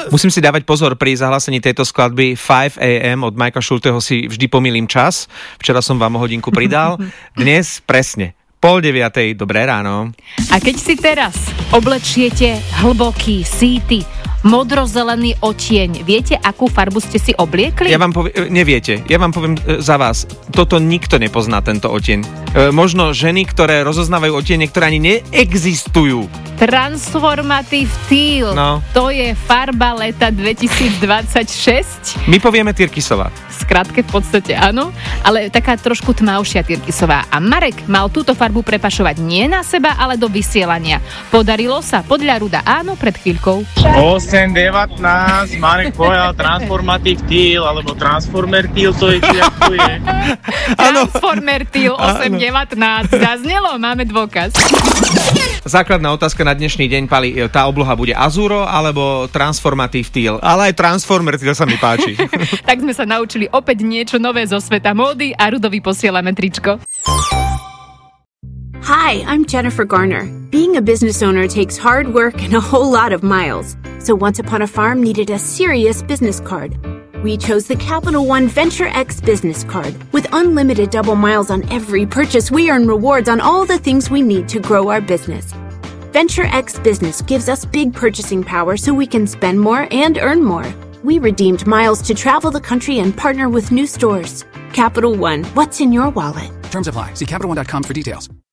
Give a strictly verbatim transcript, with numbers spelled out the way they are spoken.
Musím si dávať pozor pri zahlásení tejto skladby five a m od Majka Šulteho, si vždy pomýlim čas. Včera som vám o hodinku pridal. Dnes presne pol deviatej. Dobré ráno. A keď si teraz oblečiete hlboký, síty, modrozelený odtieň, viete, akú farbu ste si obliekli? Ja vám poviem, neviete, ja vám poviem e, za vás, toto nikto nepozná, tento odtieň. E, možno ženy, ktoré rozoznávajú odtiene, ktoré ani neexistujú. Transformative Teal. No. To je farba leta dvetisícdvadsaťšesť. My povieme tyrkysová. Skrátke v podstate áno, ale taká trošku tmavšia tyrkysová. A Marek mal túto farbu prepašovať nie na seba, ale do vysielania. Podarilo sa? Podľa Ruda áno, pred chvíľkou. osem devätnásť, Marek povedal Transformative Teal, alebo Transformer Teal, to je, či to je. Transformer Teal osem devätnásť. Zaznelo, máme dôkaz. Základná otázka na dnešný deň, Pali, tá obloha bude Azuro alebo Transformative Teal? Ale aj Transformer Teal sa mi páči. Tak sme sa naučili opäť niečo nové zo sveta módy a Rudovi posielame tričko. Hi, I'm Jennifer Garner. Being a business owner takes hard work and a whole lot of miles. So Once Upon a Farm needed a serious business card. We chose the Capital One Venture X business card. With unlimited double miles on every purchase, we earn rewards on all the things we need to grow our business. Venture X Business gives us big purchasing power so we can spend more and earn more. We redeemed miles to travel the country and partner with new stores. Capital One, what's in your wallet? Terms apply. See Capital One dot com for details.